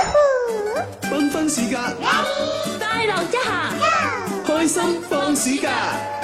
繽紛暑假， 快樂一下， 開心放暑假。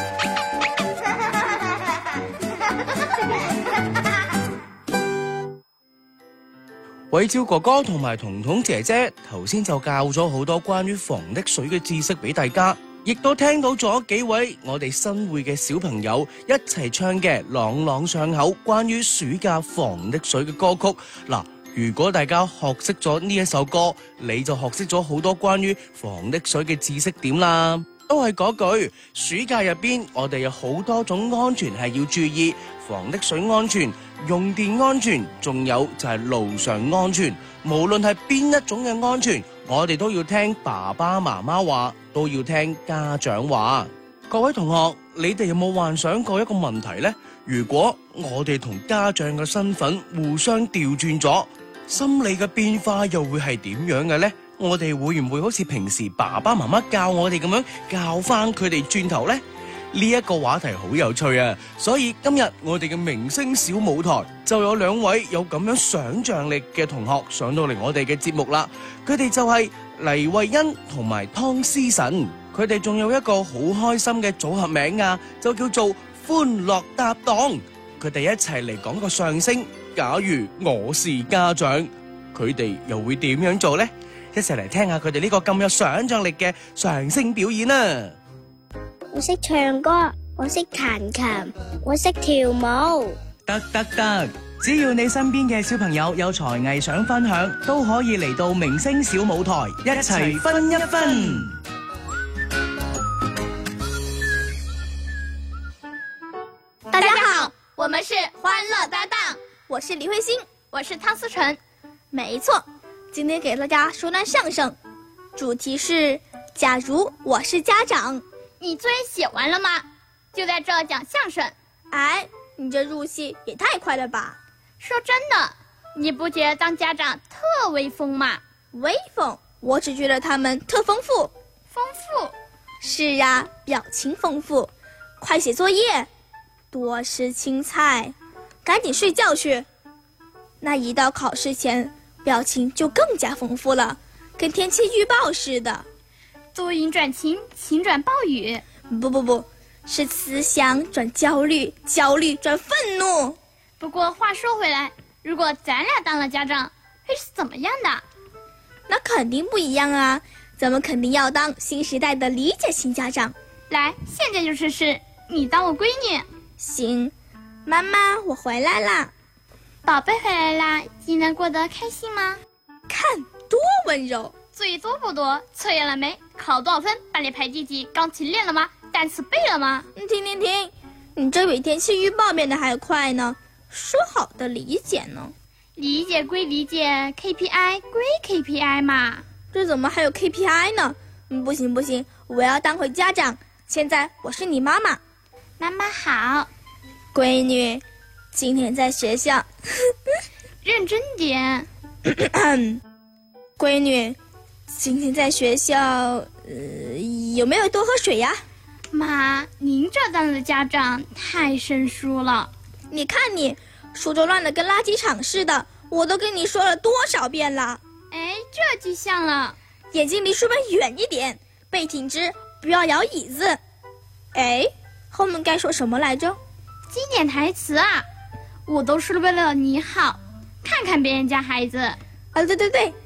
偉超哥哥同埋彤彤姐姐頭先就教咗好多關於防溺水嘅知識俾大家，亦都聽到咗幾位我哋新會嘅小朋友一齊唱嘅朗朗上口關於暑假防溺水嘅歌曲。嗱，如果大家學識咗呢一首歌，你就學識咗好多關於防溺水嘅知識點啦。都係嗰句，暑假入邊我哋有好多種安全係要注意，防溺水安全、用電安全，仲有就係路上安全。無論係邊一種嘅安全，我哋都要聽爸爸媽媽話，都要聽家長話。各位同學，你哋有冇幻想過一個問題呢？如果我哋同家長嘅身份互相調轉咗，心理嘅變化又會係點樣嘅呢？我哋會唔會好似平時爸爸媽媽教我哋咁樣教翻佢哋轉頭呢？呢一個話題好有趣啊！所以今日我哋嘅明星小舞台就有兩位有咁樣想像力嘅同學上到嚟我哋嘅節目啦。佢哋就係黎慧欣同埋湯思辰，佢哋仲有一個好開心嘅組合名啊，就叫做歡樂搭檔。佢哋一齊嚟講個相聲，假如我是家長，佢哋又會點樣做呢？一齊嚟聽下佢哋呢個咁有想像力嘅相聲表演啊！ 我識唱歌，我識彈琴，我識跳舞。 得，只要你身邊嘅小朋友有才藝想分享，都可以嚟到明星小舞台，一齊分一分。 大家好，我們是歡樂搭檔，我是李慧欣，我是湯思辰。沒錯，今天給大家說段相聲，主題是假如我是家長。 你作業寫完了嗎？就在這講相聲。 哎，你這入戲也太快了吧！ 說真的，你不覺得當家長特威風嗎？ 威風？我只覺得他們特豐富。 豐富？ 是啊，表情豐富。快寫作業，多吃青菜，趕緊睡覺去。那一到考試前，表情就更加豐富了，跟天氣預報似的。 多雲轉晴，晴轉暴雨。 不，是慈祥轉焦慮，焦慮轉憤怒。 不過話說回來，如果咱倆當了家長，會是怎麼樣的？ 那肯定不一樣啊！咱們肯定要當新時代的理解型家長。 來，現在就試試，你當我閨女。 行，媽媽，我回來啦。 寶貝回來啦，今天過得開心嗎？ 看，多溫柔。 作業多不多？測驗了沒？考多少分？班裡排第幾？鋼琴練了嗎？單詞背了嗎？ 停！你這比天氣預報變得還快呢。說好的理解呢？ 理解歸理解 ，KPI 歸 KPI 嘛。 這怎麼還有 KPI 呢？不行，我要當回家長。現在我是你媽媽。 媽媽好。 閨女，今天在學校認真點。 閨女，今天在學校有沒有多喝水呀？ 媽，您這當的家長太生疏了。 你看你書桌亂得跟垃圾場似的，我都跟你說了多少遍了。 哎，這就像了。 眼睛離書本遠一點，背挺直，不要搖椅子。哎，後面該說什麼來着？ 經典台詞啊，我都是為了你好，看看別人家孩子。 對，